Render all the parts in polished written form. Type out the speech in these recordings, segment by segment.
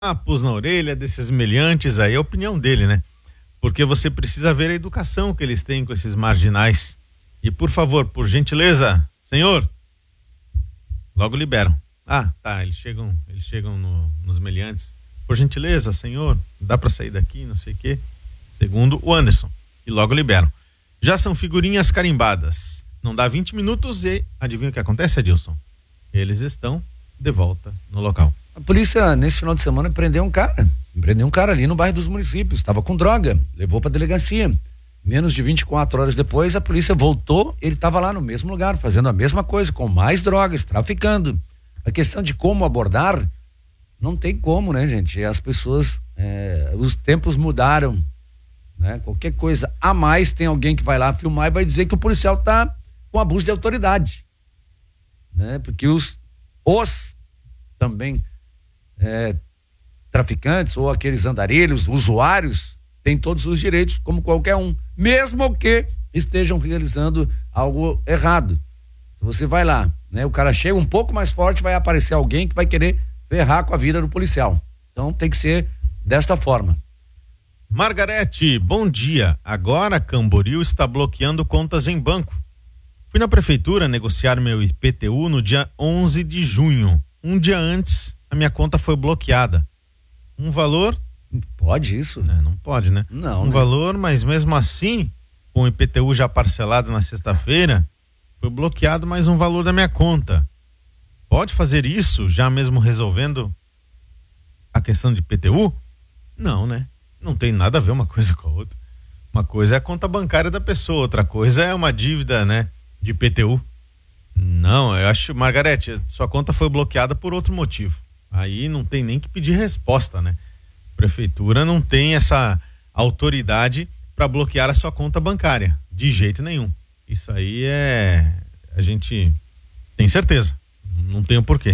Pus na orelha desses meliantes aí, é a opinião dele, né? Porque você precisa ver a educação que eles têm com esses marginais. E por favor, por gentileza, senhor, logo liberam. Tá, eles chegam nos meliantes. Por gentileza, senhor, dá pra sair daqui, não sei o quê. Segundo o Anderson. E logo liberam. Já são figurinhas carimbadas. Não dá 20 minutos e adivinha o que acontece, Adilson? Eles estão de volta no local. A polícia, nesse final de semana, prendeu um cara ali no bairro dos Municípios, estava com droga, levou pra delegacia. Menos de 24 horas depois, a polícia voltou, ele estava lá no mesmo lugar, fazendo a mesma coisa, com mais drogas, traficando. A questão de como abordar, não tem como, né, gente? As pessoas, os tempos mudaram, né? Qualquer coisa a mais, tem alguém que vai lá filmar e vai dizer que o policial tá com abuso de autoridade, né? Porque os também traficantes ou aqueles andarilhos, usuários, têm todos os direitos como qualquer um, mesmo que estejam realizando algo errado. Se você vai lá, né, o cara chega um pouco mais forte, vai aparecer alguém que vai querer ferrar com a vida do policial. Então tem que ser desta forma. Margarete, bom dia. Agora Camboriú está bloqueando contas em banco. Fui na prefeitura negociar meu IPTU no dia 11 de junho. Um dia antes, a minha conta foi bloqueada. Um valor... Pode isso? Não pode, né? Não, né? Valor, mas mesmo assim, com o IPTU já parcelado na sexta-feira, foi bloqueado mais um valor da minha conta. Pode fazer isso já mesmo resolvendo a questão de IPTU? Não, né? Não tem nada a ver uma coisa com a outra. Uma coisa é a conta bancária da pessoa, outra coisa é uma dívida, né, de IPTU. Não, eu acho, Margarete, sua conta foi bloqueada por outro motivo. Aí não tem nem que pedir resposta, né? A prefeitura não tem essa autoridade para bloquear a sua conta bancária, de jeito nenhum. Isso aí a gente tem certeza, não tem o porquê.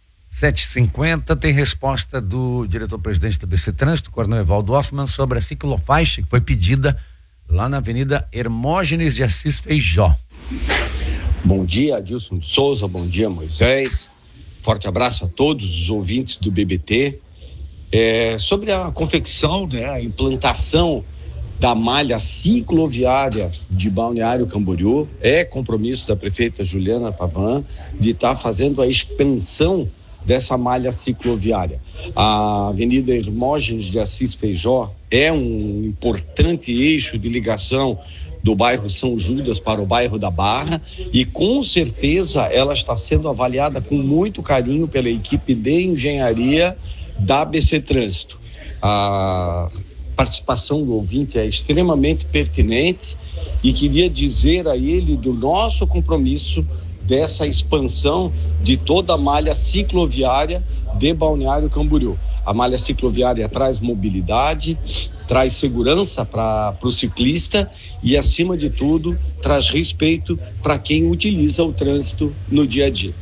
7h50, tem resposta do diretor-presidente da BC Trânsito, Coronel Evaldo Hoffmann, sobre a ciclofaixa que foi pedida lá na Avenida Hermógenes de Assis Feijó. Bom dia, Adilson de Souza, bom dia, Moisés. Forte abraço a todos os ouvintes do BBT. Sobre a confecção, né, a implantação da malha cicloviária de Balneário Camboriú, é compromisso da prefeita Juliana Pavan de estar fazendo a expansão dessa malha cicloviária. A Avenida Hermógenes de Assis Feijó é um importante eixo de ligação do bairro São Judas para o bairro da Barra e com certeza ela está sendo avaliada com muito carinho pela equipe de engenharia da BC Trânsito. A participação do ouvinte é extremamente pertinente e queria dizer a ele do nosso compromisso dessa expansão de toda a malha cicloviária de Balneário Camboriú. A malha cicloviária traz mobilidade, traz segurança para o ciclista e, acima de tudo, traz respeito para quem utiliza o trânsito no dia a dia.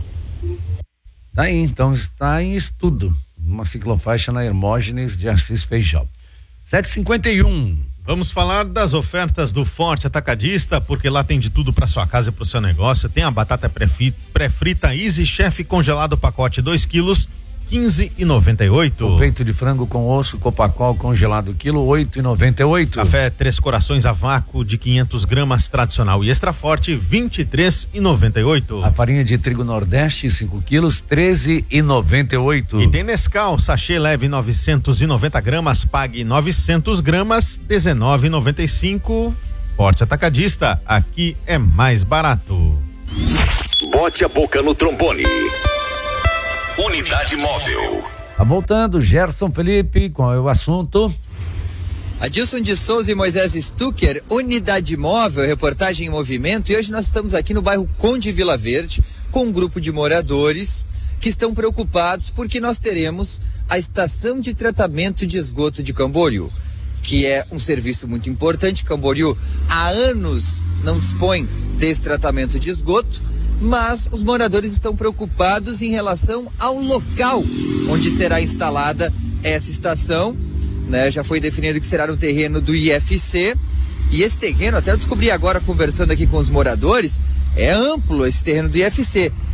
Tá aí, então está em estudo uma ciclofaixa na Hermógenes de Assis Feijó. 7h51. Vamos falar das ofertas do Forte Atacadista, porque lá tem de tudo para sua casa e para o seu negócio. Tem a batata pré-frita Easy Chef congelado pacote 2 quilos, R$15,98. O peito de frango com osso Copacol congelado quilo, R$8,98. Café Três Corações a vácuo de 500 gramas tradicional e extra forte, R$23,98. A farinha de trigo Nordeste 5 quilos, R$13,98. E tem Nescau sachê leve 990 gramas, pague 900 gramas, R$19,95. Forte Atacadista, aqui é mais barato. Bote a boca no trombone. Unidade Móvel. Tá voltando, Gerson Felipe, qual é o assunto? Adilson de Souza e Moisés Stucker, Unidade Móvel, reportagem em movimento, e hoje nós estamos aqui no bairro Conde Vila Verde com um grupo de moradores que estão preocupados porque nós teremos a estação de tratamento de esgoto de Camboriú, que é um serviço muito importante. Camboriú há anos não dispõe desse tratamento de esgoto, mas os moradores estão preocupados em relação ao local onde será instalada essa estação, né? Já foi definido que será no terreno do IFC, e esse terreno, até eu descobri agora conversando aqui com os moradores, é amplo esse terreno do IFC,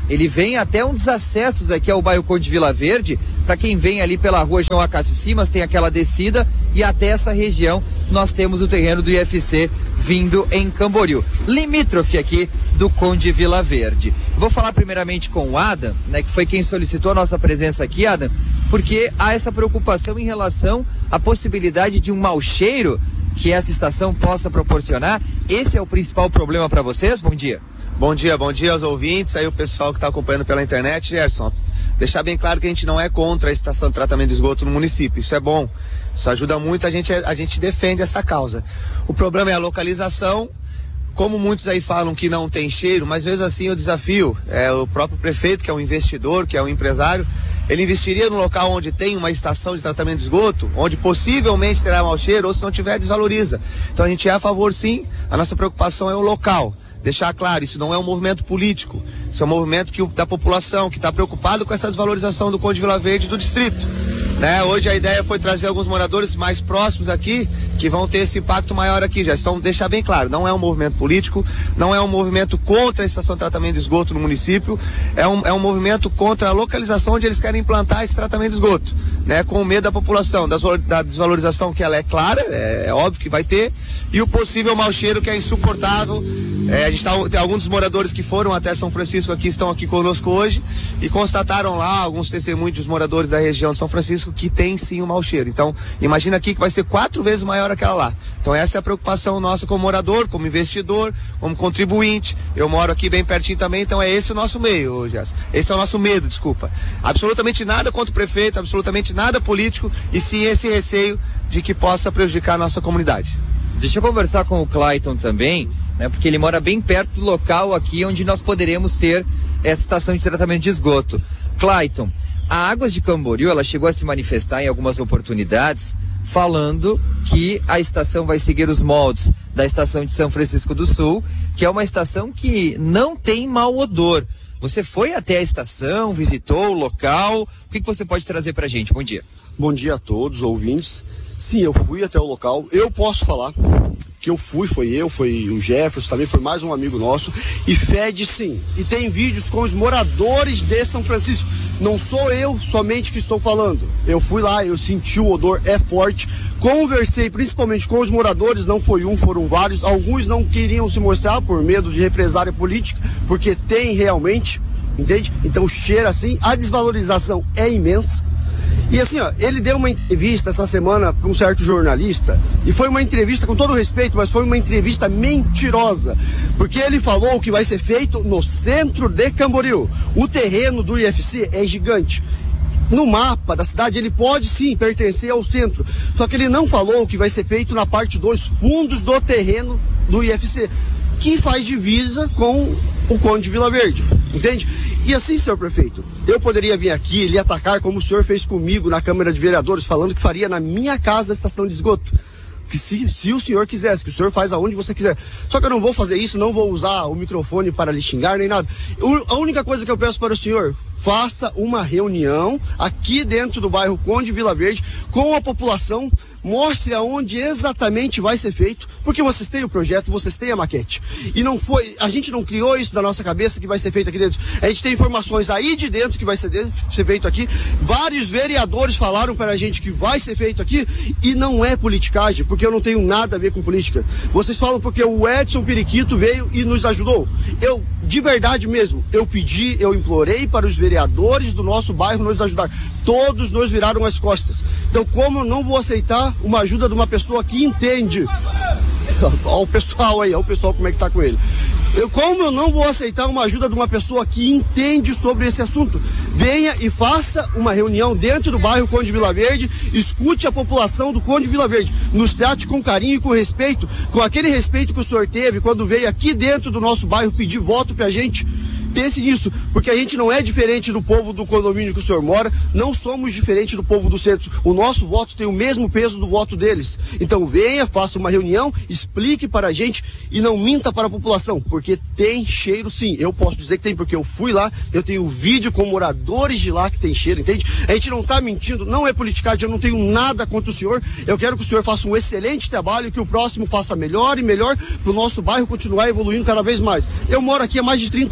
Ele vem até um dos acessos aqui ao bairro Conde Vila Verde. Para quem vem ali pela rua João Acácio Simas, tem aquela descida e até essa região nós temos o terreno do IFC vindo em Camboriú, limítrofe aqui do Conde Vila Verde. Vou falar primeiramente com o Adam, né, que foi quem solicitou a nossa presença aqui, Adam, porque há essa preocupação em relação à possibilidade de um mau cheiro que essa estação possa proporcionar. Esse é o principal problema para vocês? Bom dia. Bom dia aos ouvintes, aí o pessoal que está acompanhando pela internet. Gerson, deixar bem claro que a gente não é contra a estação de tratamento de esgoto no município, isso é bom, isso ajuda muito, a gente defende essa causa. O problema é a localização, como muitos aí falam que não tem cheiro, mas mesmo assim o desafio é o próprio prefeito, que é um investidor, que é um empresário, ele investiria no local onde tem uma estação de tratamento de esgoto, onde possivelmente terá mau cheiro, ou se não tiver, desvaloriza. Então a gente é a favor sim, a nossa preocupação é o local. Deixar claro, isso não é um movimento político, isso é um movimento da população que está preocupado com essa desvalorização do Conde Vila Verde do distrito. Né? Hoje a ideia foi trazer alguns moradores mais próximos aqui, que vão ter esse impacto maior aqui. Já estão, deixar bem claro, não é um movimento político, não é um movimento contra a estação de tratamento de esgoto no município, é um movimento contra a localização onde eles querem implantar esse tratamento de esgoto, né? Com medo da população, da desvalorização que ela é clara, é óbvio que vai ter, e o possível mau cheiro que é insuportável. A gente tem alguns dos moradores que foram até São Francisco aqui, estão aqui conosco hoje e constataram lá, alguns testemunhos dos moradores da região de São Francisco, que tem sim um mau cheiro. Então, imagina aqui que vai ser 4 vezes maior aquela lá. Então essa é a preocupação nossa como morador, como investidor, como contribuinte. Eu moro aqui bem pertinho também, então é esse o nosso meio, Jess. Esse é o nosso medo, desculpa. Absolutamente nada contra o prefeito, absolutamente nada político, e sim esse receio de que possa prejudicar a nossa comunidade. Deixa eu conversar com o Clayton também, né, porque ele mora bem perto do local aqui onde nós poderemos ter essa estação de tratamento de esgoto. Clayton, a Águas de Camboriú, ela chegou a se manifestar em algumas oportunidades falando que a estação vai seguir os moldes da estação de São Francisco do Sul, que é uma estação que não tem mau odor. Você foi até a estação, visitou o local, o que você pode trazer pra gente? Bom dia. Bom dia a todos, ouvintes. Sim, eu fui até o local, eu posso falar que eu fui, foi o Jefferson, também foi mais um amigo nosso, e fede sim, e tem vídeos com os moradores de São Francisco, não sou eu somente que estou falando, eu fui lá, eu senti o odor, é forte, conversei principalmente com os moradores, não foi um, foram vários, alguns não queriam se mostrar por medo de represália política, porque tem realmente, entende? Então cheira assim, a desvalorização é imensa. E assim, ó, ele deu uma entrevista essa semana para um certo jornalista, e foi uma entrevista, com todo respeito, mas foi uma entrevista mentirosa, porque ele falou que vai ser feito no centro de Camboriú. O terreno do IFC é gigante. No mapa da cidade ele pode sim pertencer ao centro, só que ele não falou que vai ser feito na parte dos fundos do terreno do IFC, que faz divisa com o Conde Vila Verde, entende? E assim, senhor prefeito, eu poderia vir aqui e lhe atacar como o senhor fez comigo na Câmara de Vereadores, falando que faria na minha casa a estação de esgoto, que se o senhor quisesse, que o senhor faz aonde você quiser. Só que eu não vou fazer isso, não vou usar o microfone para lhe xingar nem nada. A única coisa que eu peço para o senhor, faça uma reunião aqui dentro do bairro Conde Vila Verde com a população, mostre aonde exatamente vai ser feito, porque vocês têm o projeto, vocês têm a maquete. E não foi, a gente não criou isso da nossa cabeça que vai ser feito aqui dentro. A gente tem informações aí de dentro que vai ser feito aqui. Vários vereadores falaram para a gente que vai ser feito aqui, e não é politicagem, porque eu não tenho nada a ver com política. Vocês falam porque o Edson Periquito veio e nos ajudou. Eu, de verdade mesmo, eu pedi, eu implorei para os vereadores do nosso bairro nos ajudar. Todos nos viraram as costas. Então, como eu não vou aceitar uma ajuda de uma pessoa que entende? Olha o pessoal aí, olha o pessoal como é que tá com ele. Como eu não vou aceitar uma ajuda de uma pessoa que entende sobre esse assunto? Venha e faça uma reunião dentro do bairro Conde Vila Verde, escute a população do Conde Vila Verde, nos trate com carinho e com respeito, com aquele respeito que o senhor teve quando veio aqui dentro do nosso bairro pedir voto pra gente. Pense nisso, porque a gente não é diferente do povo do condomínio que o senhor mora, não somos diferentes do povo do centro. O nosso voto tem o mesmo peso do voto deles. Então venha, faça uma reunião, explique para a gente e não minta para a população, porque tem cheiro sim. Eu posso dizer que tem, porque eu fui lá, eu tenho vídeo com moradores de lá que tem cheiro, entende? A gente não está mentindo, não é politicagem, eu não tenho nada contra o senhor. Eu quero que o senhor faça um excelente trabalho, que o próximo faça melhor e melhor, para o nosso bairro continuar evoluindo cada vez mais. Eu moro aqui há mais de 30 anos, eu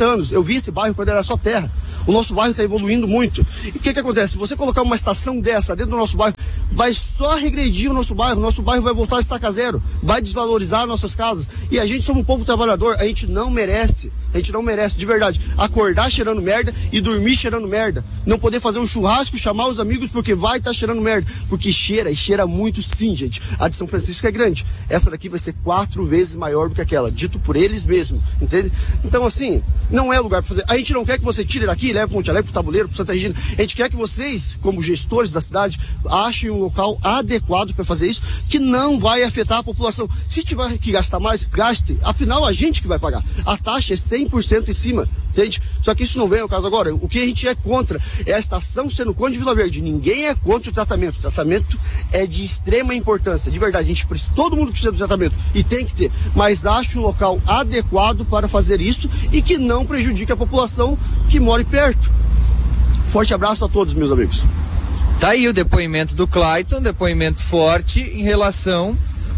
vi esse bairro quando era só terra. O nosso bairro está evoluindo muito. E o que acontece? Se você colocar uma estação dessa dentro do nosso bairro, vai só regredir o nosso bairro vai voltar a estaca zero, vai desvalorizar nossas casas. E a gente somos um povo trabalhador, a gente não merece, de verdade, acordar cheirando merda e dormir cheirando merda. Não poder fazer um churrasco, chamar os amigos porque vai estar cheirando merda. Porque cheira, e cheira muito sim, gente. A de São Francisco é grande. Essa daqui vai ser 4 vezes maior do que aquela, dito por eles mesmos, entende? Então assim, não é lugar para fazer. A gente não quer que você tire daqui, leve para Monte Alegre, para Tabuleiro, para Santa Regina. A gente quer que vocês, como gestores da cidade, achem um local adequado para fazer isso, que não vai afetar a população. Se tiver que gastar mais, gaste. Afinal, a gente que vai pagar. A taxa é 100% em cima, entende? Só que isso não vem ao caso agora. O que a gente é contra é a estação sendo Conde de Vila Verde. Ninguém é contra o tratamento. O tratamento é de extrema importância. De verdade, todo mundo precisa do tratamento e tem que ter. Mas acho um local adequado para fazer isso e que não prejudique a população que mora perto. Forte abraço a todos, meus amigos. Tá aí o depoimento do Clayton, depoimento forte em relação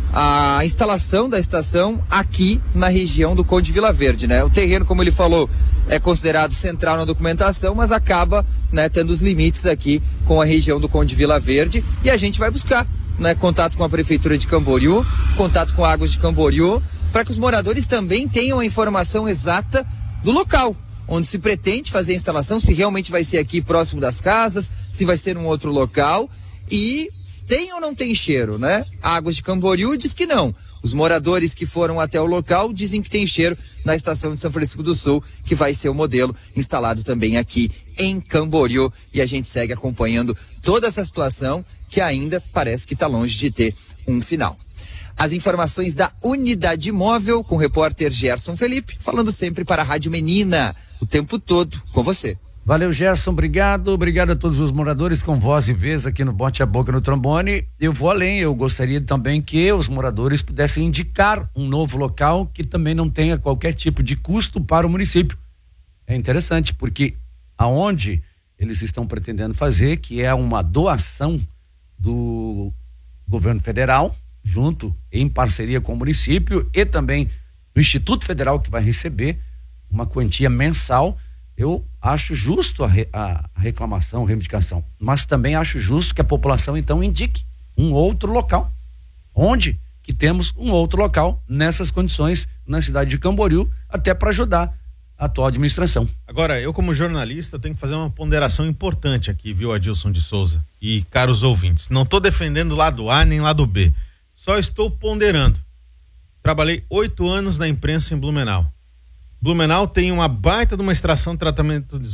à instalação da estação aqui na região do Conde de Vila Verde, né? O terreno, como ele falou, é considerado central na documentação, mas acaba, né, tendo os limites aqui com a região do Conde de Vila Verde, e a gente vai buscar, né, contato com a Prefeitura de Camboriú, contato com Águas de Camboriú, para que os moradores também tenham a informação exata do local onde se pretende fazer a instalação, se realmente vai ser aqui próximo das casas, se vai ser um outro local, e tem ou não tem cheiro, né? Águas de Camboriú diz que não. Os moradores que foram até o local dizem que tem cheiro na estação de São Francisco do Sul, que vai ser o modelo instalado também aqui em Camboriú, e a gente segue acompanhando toda essa situação que ainda parece que está longe de ter um final. As informações da Unidade Móvel com o repórter Gerson Felipe, falando sempre para a Rádio Menina, o tempo todo com você. Valeu, Gerson, obrigado a todos os moradores com voz e vez aqui no Bote a Boca no Trombone. Eu vou além, eu gostaria também que os moradores pudessem indicar um novo local que também não tenha qualquer tipo de custo para o município. É interessante, porque aonde eles estão pretendendo fazer, que é uma doação do governo federal, junto em parceria com o município e também o Instituto Federal, que vai receber uma quantia mensal. Eu acho justo a reclamação, a reivindicação, mas também acho justo que a população então indique um outro local, onde que temos um outro local nessas condições na cidade de Camboriú, até para ajudar a atual administração. Agora, eu como jornalista tenho que fazer uma ponderação importante aqui, viu, Adilson de Souza e caros ouvintes. Não estou defendendo lado A nem lado B, só estou ponderando. Trabalhei 8 anos na imprensa em Blumenau. Blumenau tem uma baita de uma estação de tratamento de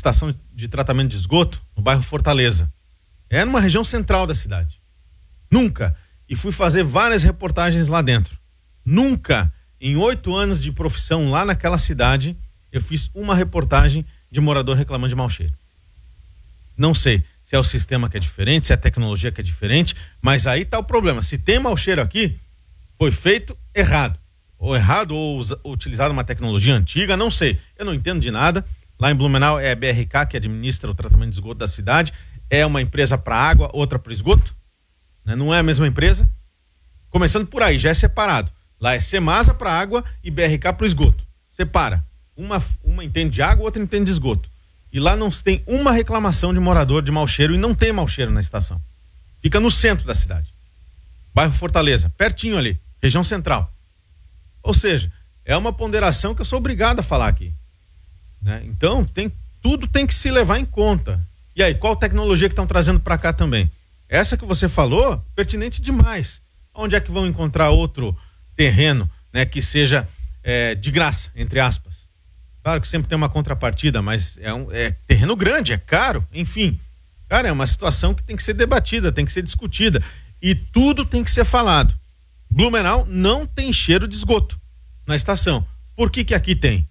esgoto no bairro Fortaleza. É numa região central da cidade. Nunca, e fui fazer várias reportagens lá dentro, nunca, em 8 anos de profissão lá naquela cidade, eu fiz uma reportagem de morador reclamando de mau cheiro. Não sei se é o sistema que é diferente, se é a tecnologia que é diferente, mas aí tá o problema. Se tem mau cheiro aqui, foi feito errado. Ou utilizado uma tecnologia antiga, não sei. Eu não entendo de nada. Lá em Blumenau é a BRK que administra o tratamento de esgoto da cidade. É uma empresa para água, outra para esgoto. Né? Não é a mesma empresa. Começando por aí, já é separado. Lá é Semasa para água e BRK para o esgoto. Separa. Uma entende de água, outra entende de esgoto. E lá não se tem uma reclamação de morador de mau cheiro, e não tem mau cheiro na estação. Fica no centro da cidade. Bairro Fortaleza, pertinho ali, região central. Ou seja, é uma ponderação que eu sou obrigado a falar aqui. Né? Então, tudo tem que se levar em conta. E aí, qual tecnologia que estão trazendo para cá também? Essa que você falou, pertinente demais. Onde é que vão encontrar outro terreno, né, que seja de graça, entre aspas? Claro que sempre tem uma contrapartida, mas é terreno grande, é caro, enfim. Cara, é uma situação que tem que ser debatida, tem que ser discutida. E tudo tem que ser falado. Blumenau não tem cheiro de esgoto na estação. Por que aqui tem?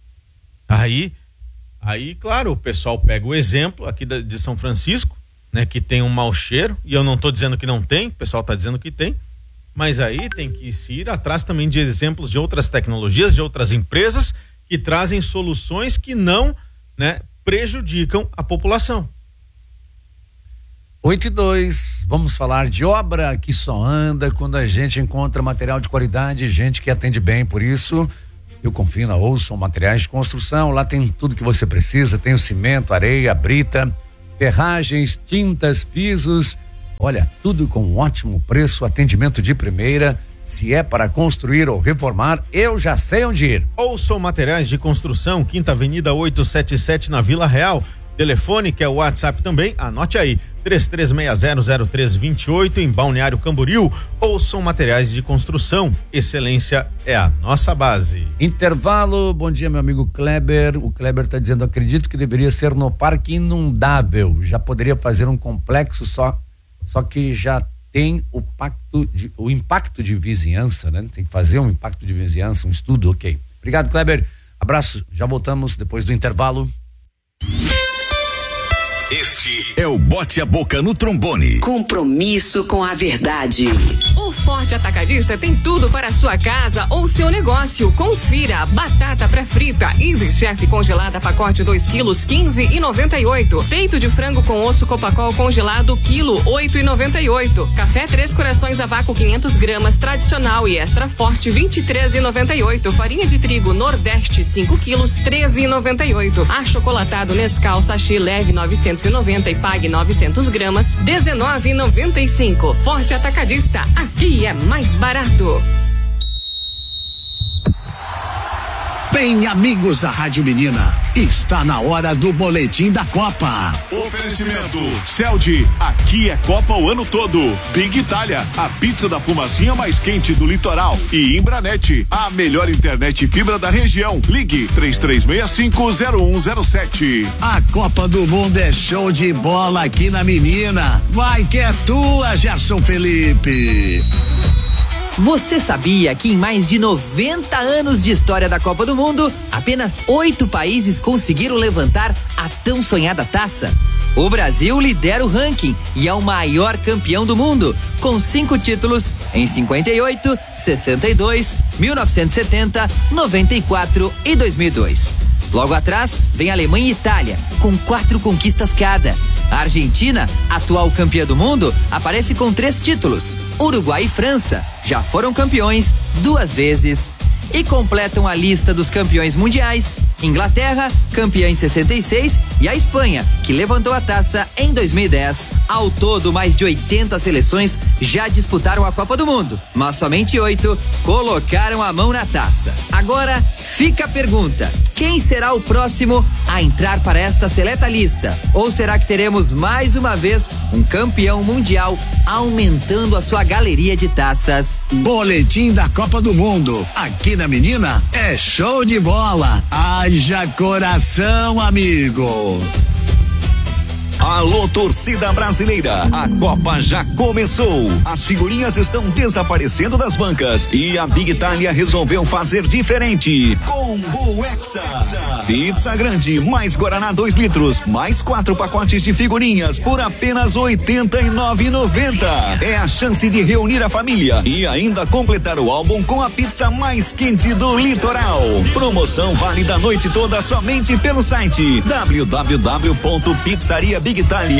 Aí, claro, o pessoal pega o exemplo aqui de São Francisco, né, que tem um mau cheiro, e eu não estou dizendo que não tem, o pessoal está dizendo que tem, mas aí tem que se ir atrás também de exemplos de outras tecnologias, de outras empresas que trazem soluções que não, né, prejudicam a população. 8:02, vamos falar de obra que só anda quando a gente encontra material de qualidade, gente que atende bem. Por isso, Eu confio na Olson Materiais de Construção. Lá tem tudo que você precisa. Tem o cimento, areia, brita, ferragens, tintas, pisos. Olha, tudo com um ótimo preço, atendimento de primeira. Se é para construir ou reformar, eu já sei onde ir. Olson Materiais de Construção, Quinta Avenida 877 na Vila Real. Telefone, que é o WhatsApp também, anote aí, 33600328 em Balneário Camboriú. Olson Materiais de Construção, excelência é a nossa base. Intervalo, bom dia meu amigo Kleber. O Kleber está dizendo, acredito que deveria ser no Parque Inundável, já poderia fazer um complexo só que já tem o impacto de vizinhança, né? Tem que fazer um impacto de vizinhança, um estudo, ok. Obrigado, Kleber, abraço, já voltamos depois do intervalo. Este é o Bote a Boca no Trombone. Compromisso com a verdade. O Forte Atacadista tem tudo para a sua casa ou seu negócio. Confira: batata pré-frita Easy Chef congelada pacote 2 quilos 15,98. Peito de frango com osso Copacol congelado quilo 8,98. Café Três Corações a vácuo 500 gramas tradicional e extra forte 23,98. Farinha de trigo Nordeste 5 quilos 13,98. Achocolatado Nescau sachê leve 990 e pague 900 gramas 19,95. Forte Atacadista, aqui é mais barato. Bem, amigos da Rádio Menina, está na hora do boletim da Copa. Oferecimento Celdi, aqui é Copa o ano todo. Big Itália, a pizza da fumacinha mais quente do litoral. E Imbranet, a melhor internet fibra da região. Ligue 33650107. A Copa do Mundo é show de bola aqui na Menina. Vai que é tua, Gerson Felipe. Você sabia que em mais de 90 anos de história da Copa do Mundo, apenas 8 países conseguiram levantar a tão sonhada taça? O Brasil lidera o ranking e é o maior campeão do mundo, com 5 títulos em 58, 62, 1970, 94 e 2002. Logo atrás, vem Alemanha e Itália, com 4 conquistas cada. A Argentina, atual campeã do mundo, aparece com 3 títulos. Uruguai e França já foram campeões 2 vezes. E completam a lista dos campeões mundiais: Inglaterra, campeã em 66, e a Espanha, que levantou a taça em 2010. Ao todo, mais de 80 seleções já disputaram a Copa do Mundo, mas somente 8 colocaram a mão na taça. Agora, fica a pergunta: quem será o próximo a entrar para esta seleta lista? Ou será que teremos mais uma vez um campeão mundial aumentando a sua galeria de taças? Boletim da Copa do Mundo, aqui na Menina, é show de bola. Haja coração, amigo. Alô, torcida brasileira, a Copa já começou. As figurinhas estão desaparecendo das bancas e a Big Itália resolveu fazer diferente. Combo Hexa. Pizza grande, mais Guaraná 2 litros, mais 4 pacotes de figurinhas por apenas R$ 89,90. É a chance de reunir a família e ainda completar o álbum com a pizza mais quente do litoral. Promoção válida a noite toda somente pelo site www.pizzariabigitalia.com.br.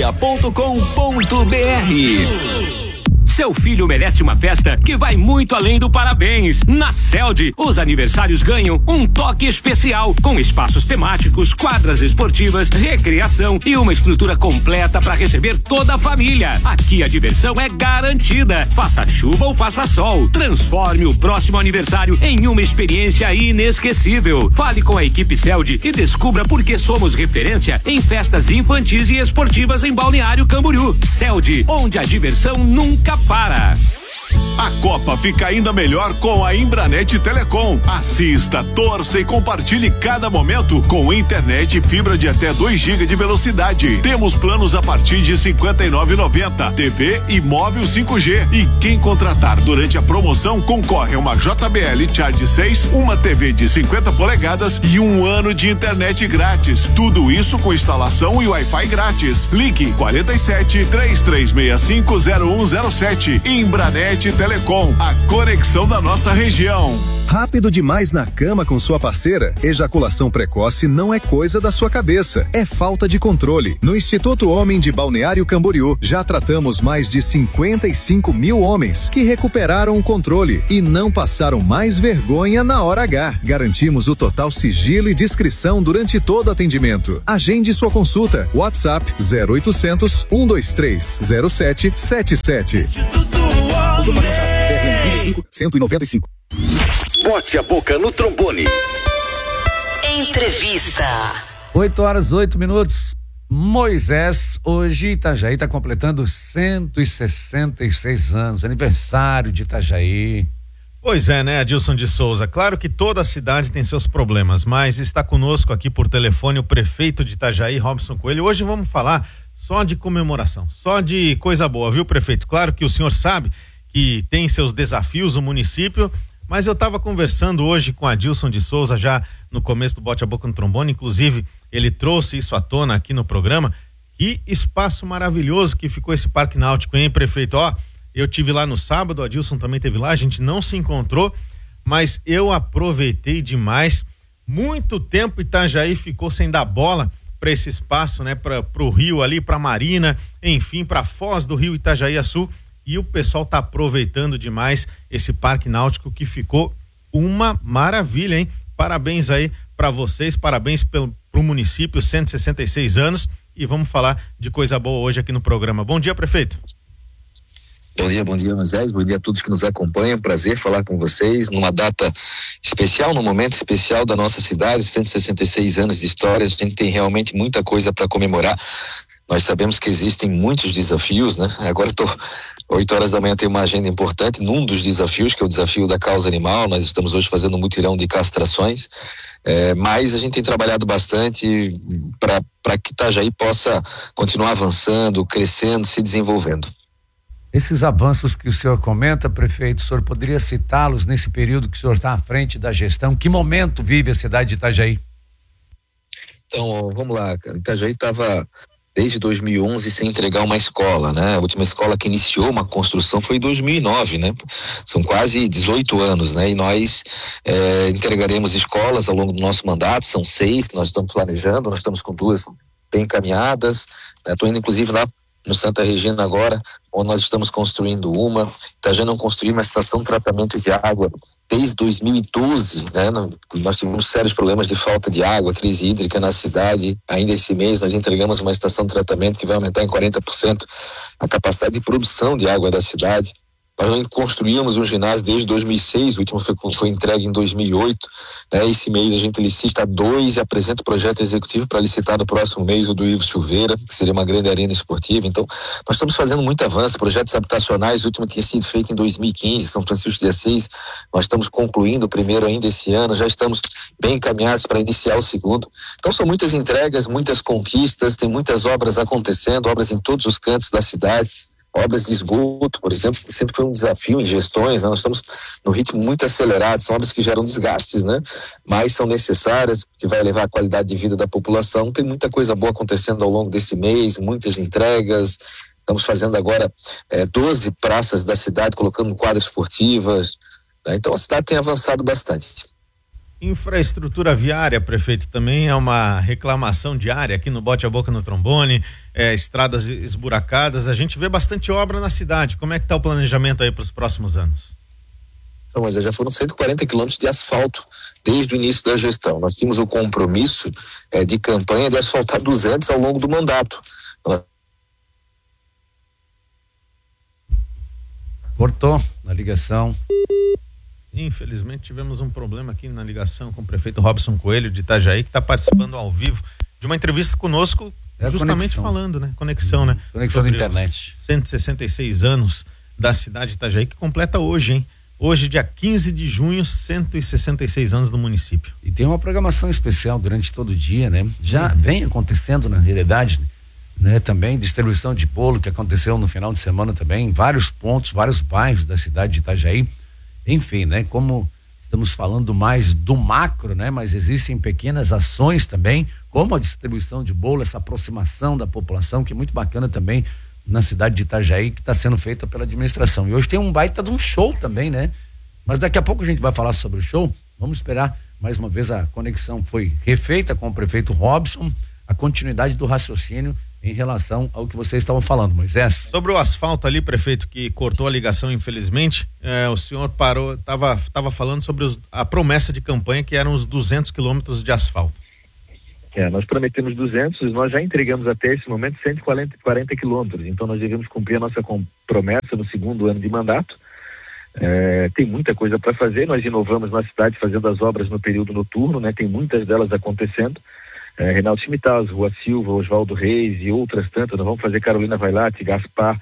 Seu filho merece uma festa que vai muito além do parabéns. Na Celdi, os aniversários ganham um toque especial, com espaços temáticos, quadras esportivas, recreação e uma estrutura completa para receber toda a família. Aqui a diversão é garantida. Faça chuva ou faça sol, transforme o próximo aniversário em uma experiência inesquecível. Fale com a equipe Celdi e descubra por que somos referência em festas infantis e esportivas em Balneário Camboriú. Celdi, onde a diversão nunca para. A Copa fica ainda melhor com a Imbranet Telecom. Assista, torça e compartilhe cada momento com internet e fibra de até 2 GB de velocidade. Temos planos a partir de R$ 59,90, TV e móvel 5G. E quem contratar durante a promoção concorre a uma JBL Charge 6, uma TV de 50 polegadas e 1 ano de internet grátis. Tudo isso com instalação e Wi-Fi grátis. Ligue 47 3365 0107. Imbranet Imbranete Telecom, a conexão da nossa região. Rápido demais na cama com sua parceira? Ejaculação precoce não é coisa da sua cabeça, é falta de controle. No Instituto Homem de Balneário Camboriú, já tratamos mais de 55 mil homens que recuperaram o controle e não passaram mais vergonha na hora H. Garantimos o total sigilo e discrição durante todo atendimento. Agende sua consulta. WhatsApp 0800 123 0777. 195. Bote a boca no trombone. Entrevista. 8h08. Moisés, hoje Itajaí está completando 166 anos, aniversário de Itajaí. Pois é, né, Adilson de Souza? Claro que toda a cidade tem seus problemas, mas está conosco aqui por telefone o prefeito de Itajaí, Robson Coelho. Hoje vamos falar só de comemoração, só de coisa boa, viu, prefeito? Claro que o senhor sabe que tem seus desafios o município, mas eu estava conversando hoje com Adilson de Souza já no começo do Bote a Boca no Trombone, inclusive ele trouxe isso à tona aqui no programa. Que espaço maravilhoso que ficou esse Parque Náutico, hein, prefeito? Ó, eu tive lá no sábado, o Adilson também teve lá, a gente não se encontrou, mas eu aproveitei demais. Muito tempo Itajaí ficou sem dar bola para esse espaço, né, para o rio ali, para Marina, enfim, para a foz do rio Itajaí-Açu, e o pessoal tá aproveitando demais esse Parque Náutico que ficou uma maravilha, hein? Parabéns aí para vocês, parabéns pro município, 166 anos, e vamos falar de coisa boa hoje aqui no programa. Bom dia, prefeito. Bom dia, Moisés, bom dia a todos que nos acompanham, prazer falar com vocês numa data especial, num momento especial da nossa cidade, 166 anos de história, a gente tem realmente muita coisa para comemorar. Nós sabemos que existem muitos desafios, né? Agora 8h da manhã tem uma agenda importante num dos desafios, que é o desafio da causa animal. Nós estamos hoje fazendo um mutirão de castrações, mas a gente tem trabalhado bastante para que Itajaí possa continuar avançando, crescendo, se desenvolvendo. Esses avanços que o senhor comenta, prefeito, o senhor poderia citá-los nesse período que o senhor está à frente da gestão? Que momento vive a cidade de Itajaí? Então, vamos lá, cara. Itajaí estava desde 2011 sem entregar uma escola, né? A última escola que iniciou uma construção foi em 2009, né? São quase 18 anos, né? E nós entregaremos escolas ao longo do nosso mandato, são 6 que nós estamos planejando, nós estamos com 2 bem encaminhadas, né? Estou indo inclusive lá no Santa Regina agora, onde nós estamos construindo uma. Itajaí não construiu uma estação de tratamento de água desde 2012, né? Nós tivemos sérios problemas de falta de água, crise hídrica na cidade. Ainda esse mês nós entregamos uma estação de tratamento que vai aumentar em 40% a capacidade de produção de água da cidade. Nós não construímos um ginásio desde 2006, o último foi entregue em 2008, né? Esse mês a gente licita 2 e apresenta o projeto executivo para licitar no próximo mês o do Ivo Silveira, que seria uma grande arena esportiva. Então, nós estamos fazendo muito avanço, projetos habitacionais, o último tinha sido feito em 2015, São Francisco de Assis, nós estamos concluindo o primeiro ainda esse ano, já estamos bem encaminhados para iniciar o segundo. Então, são muitas entregas, muitas conquistas, tem muitas obras acontecendo, obras em todos os cantos da cidade. Obras de esgoto, por exemplo, que sempre foi um desafio em gestões, né? Nós estamos no ritmo muito acelerado, são obras que geram desgastes, né? Mas são necessárias, que vai elevar a qualidade de vida da população. Tem muita coisa boa acontecendo ao longo desse mês, muitas entregas. Estamos fazendo agora 12 praças da cidade, colocando quadras esportivas, né? Então a cidade tem avançado bastante. Infraestrutura viária, prefeito, também é uma reclamação diária aqui no Bote a Boca no Trombone, estradas esburacadas, a gente vê bastante obra na cidade. Como é que está o planejamento aí para os próximos anos? Então, mas já foram 140 quilômetros de asfalto desde o início da gestão. Nós tínhamos o compromisso de campanha de asfaltar 200 ao longo do mandato. Cortou a ligação. Infelizmente tivemos um problema aqui na ligação com o prefeito Robson Coelho de Itajaí, que está participando ao vivo de uma entrevista conosco, justamente falando, né? Conexão, né? Conexão da internet. 166 anos da cidade de Itajaí, que completa hoje, hein? Hoje, dia 15 de junho, 166 anos do município. E tem uma programação especial durante todo o dia, né? Já vem acontecendo na realidade, né? Também distribuição de bolo que aconteceu no final de semana também, em vários pontos, vários bairros da cidade de Itajaí. Enfim, né? Como estamos falando mais do macro, né? Mas existem pequenas ações também, como a distribuição de bolo, essa aproximação da população, que é muito bacana também na cidade de Itajaí que está sendo feita pela administração. E hoje tem um baita de um show também, né? Mas daqui a pouco a gente vai falar sobre o show. Vamos esperar. Mais uma vez a conexão foi refeita com o prefeito Robson, a continuidade do raciocínio em relação ao que vocês estavam falando, Moisés. Sobre o asfalto ali, prefeito, que cortou a ligação, infelizmente, o senhor parou, estava falando sobre a promessa de campanha, que eram os 200 quilômetros de asfalto. Nós prometemos 200, nós já entregamos até esse momento 140 quilômetros, então nós devemos cumprir a nossa promessa no segundo ano de mandato. Tem muita coisa para fazer, nós inovamos na cidade fazendo as obras no período noturno, né? Tem muitas delas acontecendo. Reinaldo Schmittal, Rua Silva, Oswaldo Reis e outras tantas. Nós vamos fazer Carolina Vailate, Gaspar,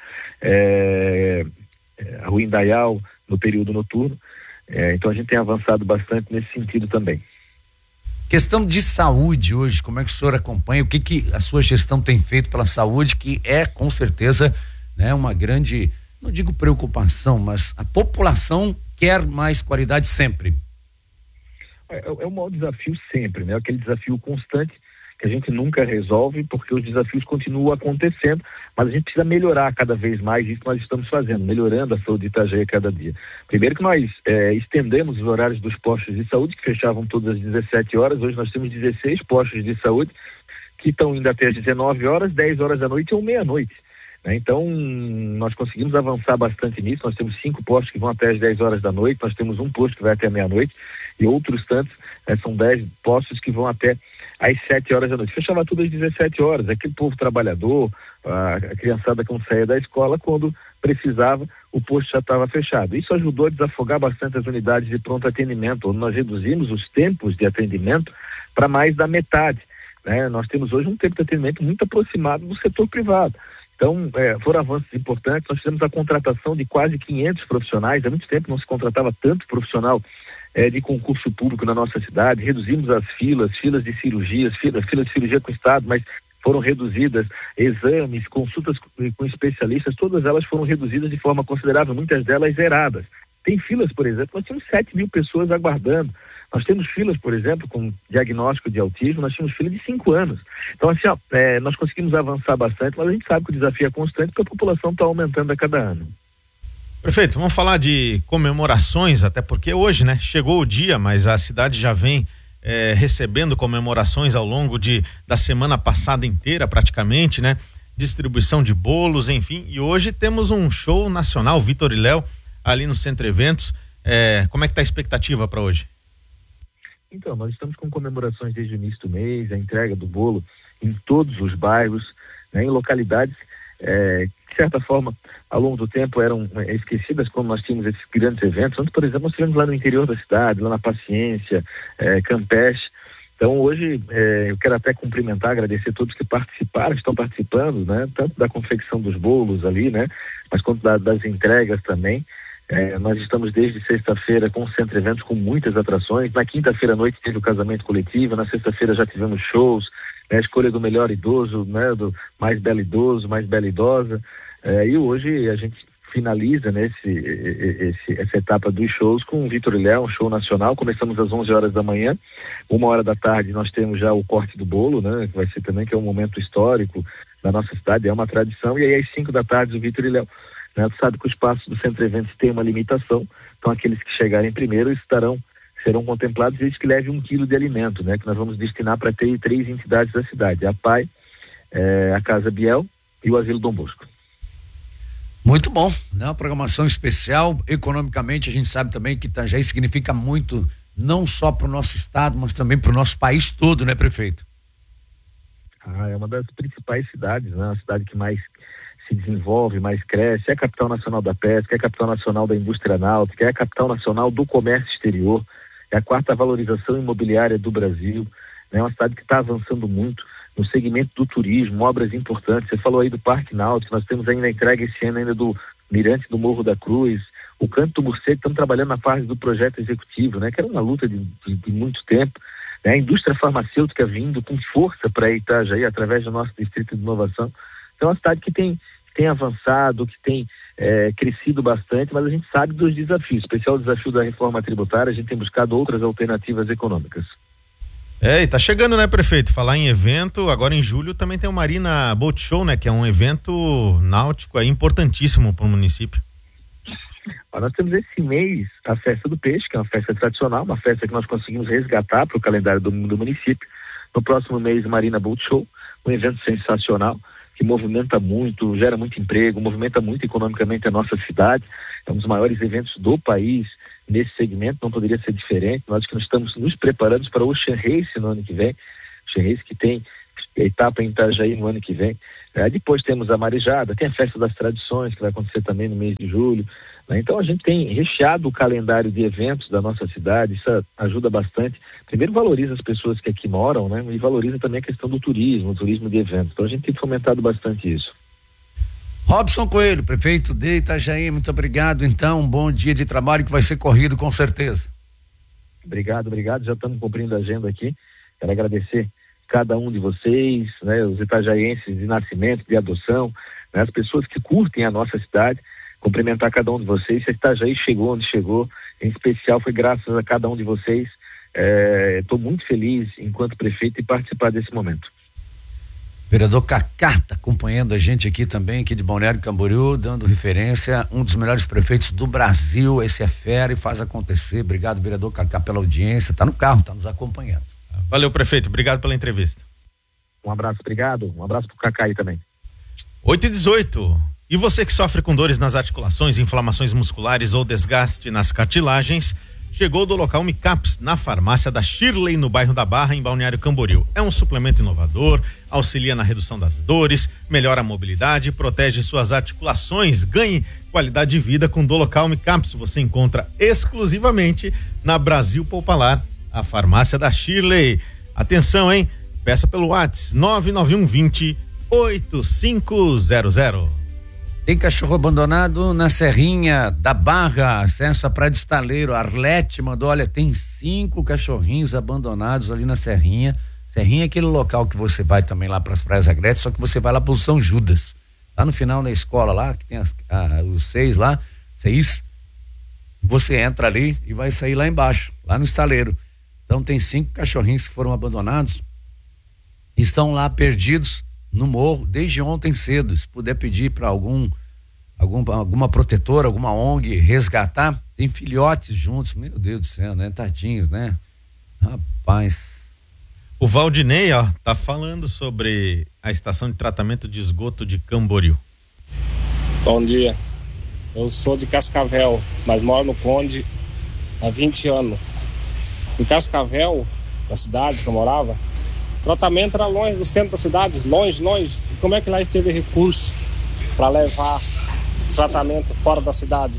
a Rua Indaial no período noturno. Então a gente tem avançado bastante nesse sentido também. Questão de saúde hoje, como é que o senhor acompanha? O que a sua gestão tem feito pela saúde, que é com certeza, né, uma grande, não digo preocupação, mas a população quer mais qualidade sempre. É o maior desafio sempre, né? Aquele desafio constante que a gente nunca resolve, porque os desafios continuam acontecendo, mas a gente precisa melhorar cada vez mais, isso nós estamos fazendo, melhorando a saúde de Itajaí a cada dia. Primeiro que nós estendemos os horários dos postos de saúde, que fechavam todas às 17 horas, hoje nós temos 16 postos de saúde, que estão indo até às 19 horas, 10 horas da noite ou meia-noite. Então, nós conseguimos avançar bastante nisso. Nós temos 5 postos que vão até as 10 horas da noite, nós temos um posto que vai até a meia-noite e outros tantos, são 10 postos que vão até às 7 horas da noite. Fechava tudo às 17 horas, aquele povo trabalhador, a criançada que não saía da escola, quando precisava, o posto já estava fechado. Isso ajudou a desafogar bastante as unidades de pronto atendimento, onde nós reduzimos os tempos de atendimento para mais da metade, né? Nós temos hoje um tempo de atendimento muito aproximado do setor privado. Então, foram avanços importantes. Nós fizemos a contratação de quase 500 profissionais. Há muito tempo não se contratava tanto profissional de concurso público na nossa cidade. Reduzimos as filas de cirurgias, filas de cirurgia com o Estado, mas foram reduzidas. Exames, consultas com especialistas, todas elas foram reduzidas de forma considerável, muitas delas zeradas. Tem filas, por exemplo, nós temos 7.000 pessoas aguardando. Nós temos filas, por exemplo, com diagnóstico de autismo, nós temos fila de 5 anos. Então, assim, nós conseguimos avançar bastante, mas a gente sabe que o desafio é constante porque a população está aumentando a cada ano. Prefeito, vamos falar de comemorações, até porque hoje, né, chegou o dia, mas a cidade já vem recebendo comemorações ao longo da semana passada inteira, praticamente, né? Distribuição de bolos, enfim, e hoje temos um show nacional, Vitor e Léo, ali no Centro Eventos. Como é que está a expectativa para hoje? Então, nós estamos com comemorações desde o início do mês, a entrega do bolo em todos os bairros, né, em localidades de certa forma, ao longo do tempo eram esquecidas, como nós tínhamos esses grandes eventos. Onde, por exemplo, nós tivemos lá no interior da cidade, lá na Paciência, Campeche. Então, hoje, eu quero até cumprimentar, agradecer a todos que participaram, que estão participando, né, tanto da confecção dos bolos ali, né, mas quanto das entregas também. Nós estamos desde sexta-feira com o Centro Eventos com muitas atrações. Na quinta-feira à noite teve o casamento coletivo, na sexta-feira já tivemos shows, a escolha do melhor idoso, né, do mais belo idoso, mais bela idosa, e hoje a gente finaliza, né, essa etapa dos shows com o Vitor e Léo, um show nacional. Começamos às 11 horas da manhã, 1h da tarde nós temos já o corte do bolo, né, que vai ser também, que é um momento histórico da nossa cidade, é uma tradição, e aí às 5 da tarde o Vitor e Léo. Né, tu sabe que o espaço do Centro Eventos tem uma limitação, então aqueles que chegarem primeiro serão contemplados desde que leve 1 quilo de alimento, né, que nós vamos destinar para ter 3 entidades da cidade, a PAI, a Casa Biel e o Asilo Dom Bosco. Muito bom, né? Uma programação especial. Economicamente a gente sabe também que Itajaí significa muito, não só para o nosso estado, mas também para o nosso país todo, né, prefeito? É uma das principais cidades, né? A cidade que mais se desenvolve, mais cresce, é a capital nacional da pesca, é a capital nacional da indústria náutica, é a capital nacional do comércio exterior, é a 4ª valorização imobiliária do Brasil, né? É uma cidade que está avançando muito no segmento do turismo, obras importantes. Você falou aí do Parque Náutico, nós temos ainda a entrega esse ano ainda do Mirante do Morro da Cruz, o Canto do Morcego, estamos trabalhando na fase do projeto executivo, né? Que era uma luta de muito tempo, né? A indústria farmacêutica vindo com força para Itajaí através do nosso distrito de inovação. Então é uma cidade que tem avançado, que tem crescido bastante, mas a gente sabe dos desafios, especial o desafio da reforma tributária. A gente tem buscado outras alternativas econômicas. E tá chegando, né, prefeito? Falar em evento, agora em julho também tem o Marina Boat Show, né? Que é um evento náutico aí importantíssimo para o município. Nós temos esse mês a Festa do Peixe, que é uma festa tradicional, uma festa que nós conseguimos resgatar para o calendário do município. No próximo mês, Marina Boat Show, um evento sensacional, que movimenta muito, gera muito emprego, movimenta muito economicamente a nossa cidade. É um dos maiores eventos do país nesse segmento, não poderia ser diferente. Nós que estamos nos preparando para o Ocean Race no ano que vem, Ocean Race que tem a etapa em Itajaí no ano que vem. Depois temos a Marejada, tem a Festa das Tradições, que vai acontecer também no mês de julho. Então a gente tem recheado o calendário de eventos da nossa cidade, isso ajuda bastante. Primeiro valoriza as pessoas que aqui moram, né? E valoriza também a questão do turismo, o turismo de eventos. Então a gente tem fomentado bastante isso. Robson Coelho, prefeito de Itajaí, muito obrigado. Então, um bom dia de trabalho que vai ser corrido com certeza. Obrigado. Já estamos cumprindo a agenda aqui. Quero agradecer cada um de vocês, né, os itajaienses de nascimento, de adoção, né, as pessoas que curtem a nossa cidade. Cumprimentar cada um de vocês. Se Itajaí chegou onde chegou, em especial foi graças a cada um de vocês. Estou muito feliz enquanto prefeito de participar desse momento. Vereador Cacá está acompanhando a gente aqui também, aqui de Balneário Camboriú, dando referência, um dos melhores prefeitos do Brasil. Esse é fera e faz acontecer. Obrigado, vereador Cacá, pela audiência. Está no carro, está nos acompanhando. Valeu, prefeito. Obrigado pela entrevista. Um abraço, obrigado. Um abraço pro Cacá aí também. 8h18. E você que sofre com dores nas articulações, inflamações musculares ou desgaste nas cartilagens, chegou do local Micaps, na farmácia da Shirley, no bairro da Barra, em Balneário Camboriú. É um suplemento inovador, auxilia na redução das dores, melhora a mobilidade, protege suas articulações. Ganhe qualidade de vida com Dolocal Micaps. Você encontra exclusivamente na Brasil Popular, a farmácia da Shirley. Atenção, hein? Peça pelo WhatsApp 99120-8500. Tem cachorro abandonado na Serrinha da Barra, acesso à Praia de Estaleiro. Arlete mandou, olha, tem 5 cachorrinhos abandonados ali na Serrinha. Serrinha é aquele local que você vai também lá para as Praias Agretes, só que você vai lá pro São Judas. Lá no final da escola lá, que tem os 6 lá, 6, você entra ali e vai sair lá embaixo, lá no Estaleiro. Então tem 5 cachorrinhos que foram abandonados, estão lá perdidos no morro desde ontem cedo. Se puder pedir para alguma protetora, alguma ONG resgatar, tem filhotes juntos, meu Deus do céu, né? Tadinhos, né? Rapaz. O Valdinei, tá falando sobre a estação de tratamento de esgoto de Camboriú. Bom dia. Eu sou de Cascavel, mas moro no Conde há 20 anos. Em Cascavel, na cidade que eu morava, o tratamento era longe do centro da cidade, longe. E como é que lá teve recurso para levar o tratamento fora da cidade?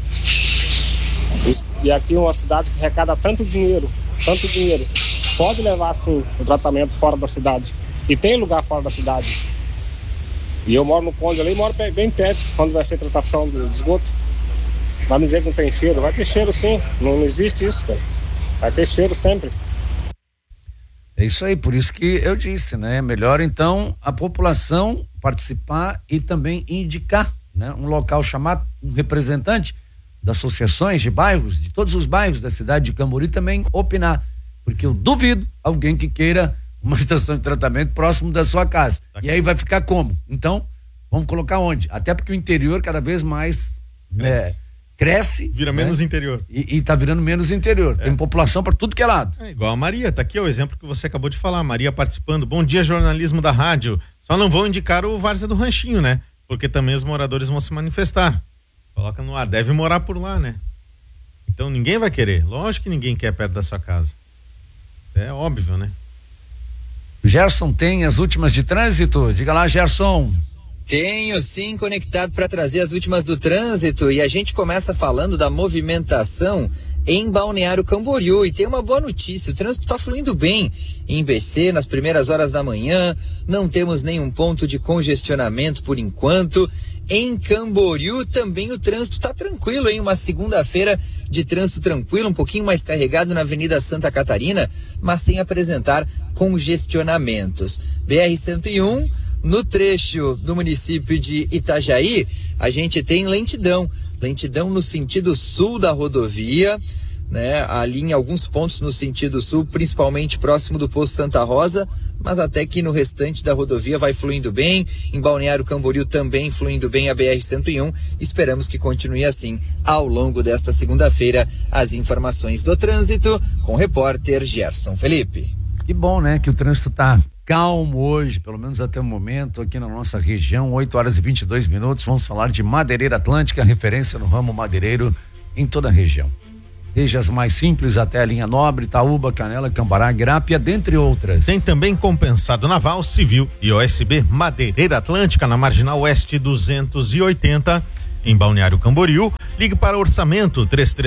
E aqui é uma cidade que arrecada tanto dinheiro. Pode levar, sim, o tratamento fora da cidade. E tem lugar fora da cidade. E eu moro no Conde ali, moro bem perto, quando vai ser tratação de esgoto. Vai me dizer que não tem cheiro? Vai ter cheiro, sim. Não existe isso, cara. Vai ter cheiro sempre. É isso aí, por isso que eu disse, né? Melhor então a população participar e também indicar, né? Um local chamado, um representante das associações de bairros, de todos os bairros da cidade de Camboriú também opinar, porque eu duvido alguém que queira uma estação de tratamento próximo da sua casa. E aí vai ficar como? Então, vamos colocar onde? Até porque o interior cada vez mais cresce. Vira menos interior. E tá virando menos interior. Tem população para tudo que é lado. É igual a Maria, tá aqui o exemplo que você acabou de falar. Maria participando. Bom dia, jornalismo da rádio. Só não vão indicar o Várzea do Ranchinho, né? Porque também os moradores vão se manifestar. Coloca no ar. Deve morar por lá, né? Então ninguém vai querer. Lógico que ninguém quer perto da sua casa. É óbvio, né? O Gerson tem as últimas de trânsito. Diga lá, Gerson. Tenho sim, conectado para trazer as últimas do trânsito, e a gente começa falando da movimentação em Balneário Camboriú, e tem uma boa notícia: o trânsito está fluindo bem em BC nas primeiras horas da manhã, não temos nenhum ponto de congestionamento por enquanto. Em Camboriú também o trânsito está tranquilo, hein? Uma segunda-feira de trânsito tranquilo, um pouquinho mais carregado na Avenida Santa Catarina, mas sem apresentar congestionamentos. BR-101, no trecho do município de Itajaí, a gente tem lentidão no sentido sul da rodovia, né, ali em alguns pontos no sentido sul, principalmente próximo do posto Santa Rosa, mas até que no restante da rodovia vai fluindo bem. Em Balneário Camboriú também fluindo bem a BR-101. Esperamos que continue assim ao longo desta segunda-feira. As informações do trânsito com o repórter Gerson Felipe. Que bom, né, que o trânsito tá calmo hoje, pelo menos até o momento, aqui na nossa região. 8h22. Vamos falar de Madeireira Atlântica, referência no ramo madeireiro em toda a região. Desde as mais simples até a linha Nobre, Itaúba, Canela, Cambará, Grápia, dentre outras. Tem também compensado naval, civil e OSB Madeireira Atlântica, na Marginal Oeste 280, em Balneário Camboriú. Ligue para orçamento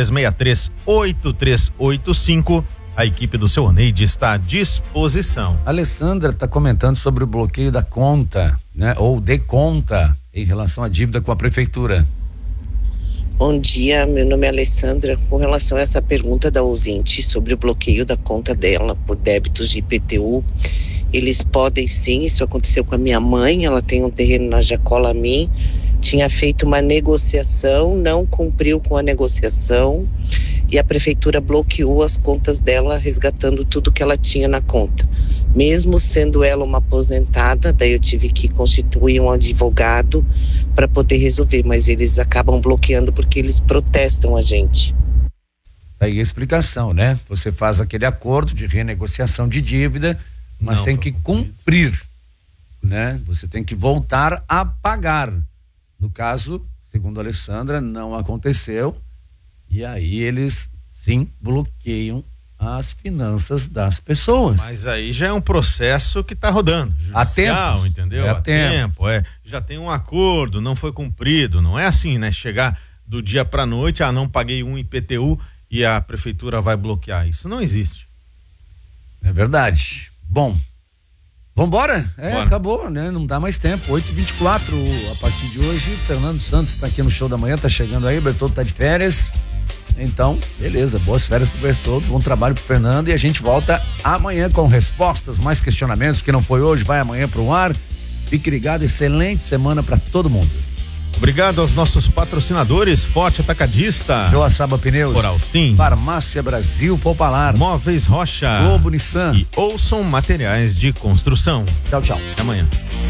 3363-8385. A equipe do seu Oneide está à disposição. A Alessandra está comentando sobre o bloqueio da conta, né? Ou de conta, em relação à dívida com a prefeitura. Bom dia, meu nome é Alessandra. Com relação a essa pergunta da ouvinte sobre o bloqueio da conta dela por débitos de IPTU, eles podem sim, isso aconteceu com a minha mãe, ela tem um terreno na Jacolamim, tinha feito uma negociação, não cumpriu com a negociação e a prefeitura bloqueou as contas dela, resgatando tudo que ela tinha na conta. Mesmo sendo ela uma aposentada, daí eu tive que constituir um advogado para poder resolver, mas eles acabam bloqueando porque eles protestam a gente. Aí a explicação, né? Você faz aquele acordo de renegociação de dívida, mas tem que cumprir, né? Você tem que voltar a pagar. No caso, segundo a Alessandra, não aconteceu, e aí eles sim bloqueiam as finanças das pessoas. Mas aí já é um processo que está rodando. Há tempo, entendeu? Há tempo. Já tem um acordo, não foi cumprido. Não é assim, né? Chegar do dia para noite, não paguei um IPTU e a prefeitura vai bloquear. Isso não existe. É verdade. Bom, vambora? Bora. Acabou, né? Não dá mais tempo. 8h24 a partir de hoje. Fernando Santos está aqui no Show da Manhã, tá chegando aí. Bertoldo tá de férias. Então, beleza, boas férias pro Bertoldo, bom trabalho pro Fernando, e a gente volta amanhã com respostas, mais questionamentos, que não foi hoje, vai amanhã pro ar. Fique ligado, excelente semana para todo mundo. Obrigado aos nossos patrocinadores, Forte Atacadista, Joaçaba Pneus, Oral Sim, Farmácia Brasil Popular, Móveis Rocha, Globo Nissan e Ouçam Materiais de Construção. Tchau, tchau. Até amanhã.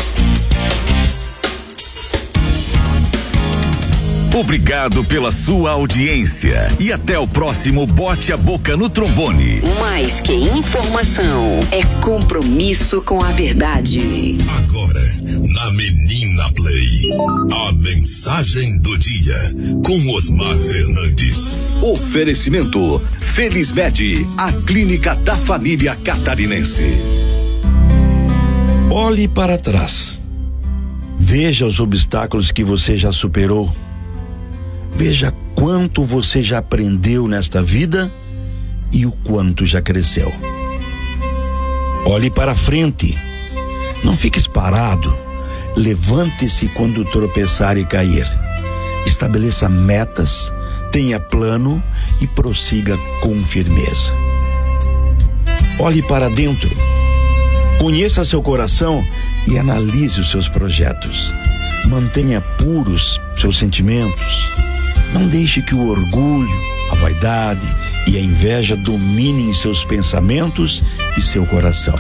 Obrigado pela sua audiência e até o próximo Bote a Boca no Trombone. Mais que informação, é compromisso com a verdade. Agora, na Menina Play, a mensagem do dia com Osmar Fernandes. Oferecimento Felizmed, a clínica da família catarinense. Olhe para trás. Veja os obstáculos que você já superou. Veja quanto você já aprendeu nesta vida e o quanto já cresceu. Olhe para frente. Não fique parado. Levante-se quando tropeçar e cair. Estabeleça metas, tenha plano e prossiga com firmeza. Olhe para dentro. Conheça seu coração e analise os seus projetos. Mantenha puros seus sentimentos. Não deixe que o orgulho, a vaidade e a inveja dominem seus pensamentos e seu coração.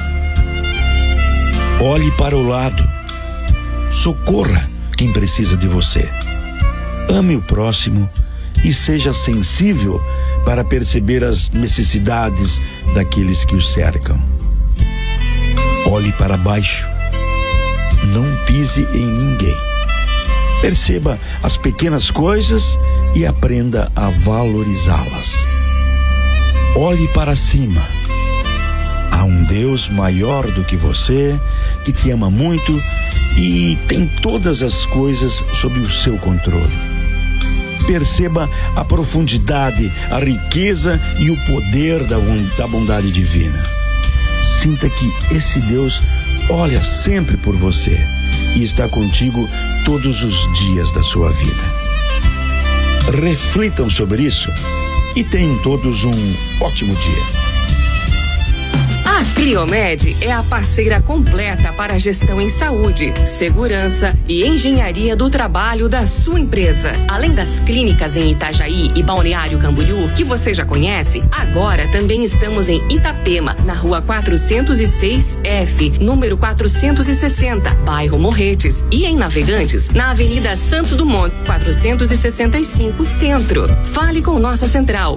Olhe para o lado. Socorra quem precisa de você. Ame o próximo e seja sensível para perceber as necessidades daqueles que o cercam. Olhe para baixo. Não pise em ninguém. Perceba as pequenas coisas e aprenda a valorizá-las. Olhe para cima. Há um Deus maior do que você, que te ama muito e tem todas as coisas sob o seu controle. Perceba a profundidade, a riqueza e o poder da bondade divina. Sinta que esse Deus olha sempre por você e está contigo todos os dias da sua vida. Reflitam sobre isso e tenham todos um ótimo dia. A Cliomed é a parceira completa para a gestão em saúde, segurança e engenharia do trabalho da sua empresa. Além das clínicas em Itajaí e Balneário Camboriú, que você já conhece, agora também estamos em Itapema, na rua 406F, número 460, bairro Morretes, e em Navegantes, na Avenida Santos Dumont, 465 Centro. Fale com nossa central,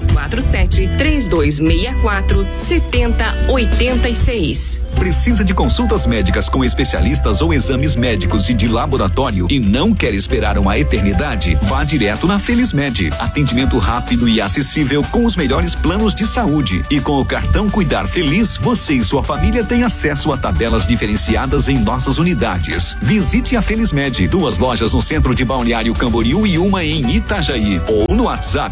47-3264-7086. Precisa de consultas médicas com especialistas ou exames médicos e de laboratório e não quer esperar uma eternidade? Vá direto na Felizmed. Atendimento rápido e acessível com os melhores planos de saúde. E com o cartão Cuidar Feliz, você e sua família têm acesso a tabelas diferenciadas em nossas unidades. Visite a Felizmed. 2 lojas no centro de Balneário Camboriú e uma em Itajaí. Ou no WhatsApp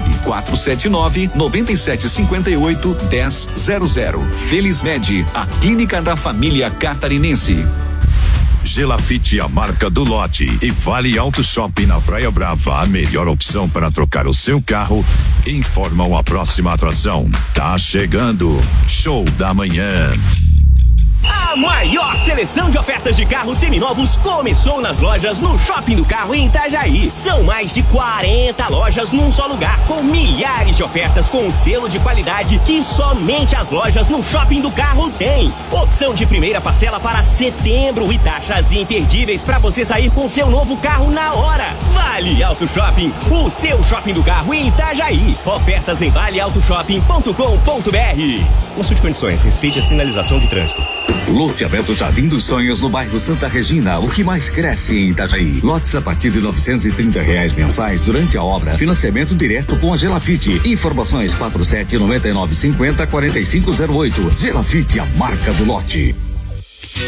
479-9758-1000. Felizmed, a clínica da família catarinense. Gelafite, a marca do lote, e Vale Auto Shopping na Praia Brava, a melhor opção para trocar o seu carro, informam a próxima atração. Tá chegando, Show da Manhã. A maior seleção de ofertas de carros seminovos começou nas lojas no Shopping do Carro em Itajaí. São mais de 40 lojas num só lugar, com milhares de ofertas com um selo de qualidade que somente as lojas no Shopping do Carro têm. Opção de primeira parcela para setembro e taxas imperdíveis para você sair com seu novo carro na hora. Vale Auto Shopping, o seu shopping do carro em Itajaí. Ofertas em valeautoshopping.com.br. Consulte condições, respeite a sinalização de trânsito. Loteamento Jardim dos Sonhos no bairro Santa Regina, o que mais cresce em Itajaí. Lotes a partir de R$930 mensais durante a obra. Financiamento direto com a Gelafite. Informações 479950-4508. Gelafite, a marca do lote.